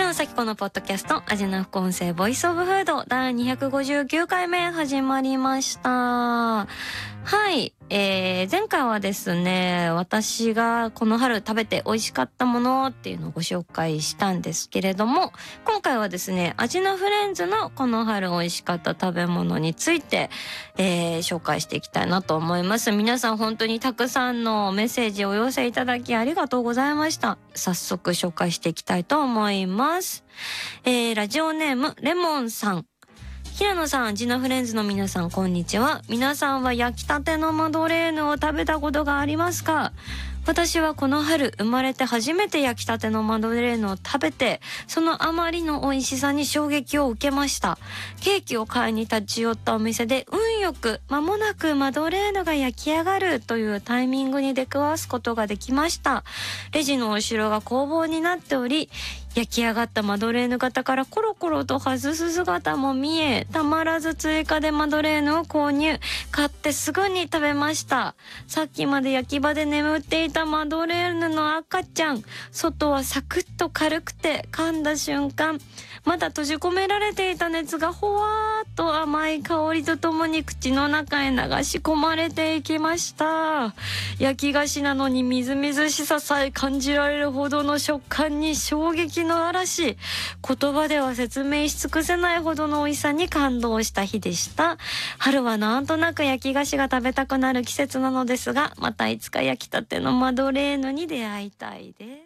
平野咲子のポッドキャスト味の副音声ボイスオブフード第259回目始まりました。はい、前回はですね、私がこの春食べて美味しかったものっていうのをご紹介したんですけれども、今回はですね、味のフレンズのこの春美味しかった食べ物について、紹介していきたいなと思います。皆さん本当にたくさんのメッセージをお寄せいただきありがとうございました。早速紹介していきたいと思います。ラジオネームレモンさん。平野さん、味のフレンズの皆さん、こんにちは。皆さんは焼きたてのマドレーヌを食べたことがありますか？私はこの春生まれて初めて焼きたてのマドレーヌを食べて、そのあまりの美味しさに衝撃を受けました。ケーキを買いに立ち寄ったお店で運よく間もなくマドレーヌが焼き上がるというタイミングに出くわすことができました。レジの後ろが工房になっており、焼き上がったマドレーヌ型からコロコロと外す姿も見え、たまらず追加でマドレーヌを購入。買ってすぐに食べました。さっきまで焼き場で眠っていたマドレーヌの赤ちゃん。外はサクッと軽くて、噛んだ瞬間、まだ閉じ込められていた熱がほわーっと甘い香りとともに口の中へ流し込まれていきました。焼き菓子なのにみずみずしささえ感じられるほどの食感に衝撃の嵐。言葉では説明し尽くせないほどの美味しさに感動した日でした。春はなんとなく焼き菓子が食べたくなる季節なのですが、またいつか焼きたてのマドレーヌに出会いたいです。